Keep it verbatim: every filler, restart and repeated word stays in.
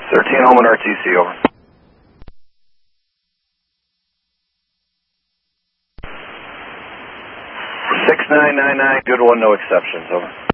thirteen home and R T C, over. six nine nine nine, good one, no exceptions, over.